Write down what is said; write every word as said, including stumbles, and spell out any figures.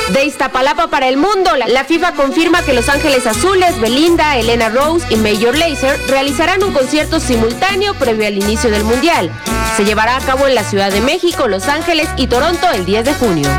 De Iztapalapa para el mundo, la FIFA confirma que Los Ángeles Azules, Belinda, Elena Rose y Major Lazer realizarán un concierto simultáneo previo al inicio del Mundial. Se llevará a cabo en la Ciudad de México, Los Ángeles y Toronto el diez de junio.